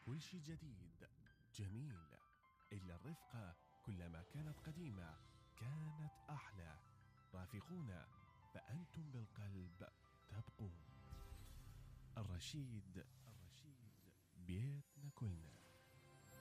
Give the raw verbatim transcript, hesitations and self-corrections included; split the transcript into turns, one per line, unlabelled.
كل شي جديد جميل، إلا الرفقة كلما كانت قديمة كانت أحلى. رافقونا فأنتم بالقلب تبقون. الرشيد، الرشيد بيتنا كلنا.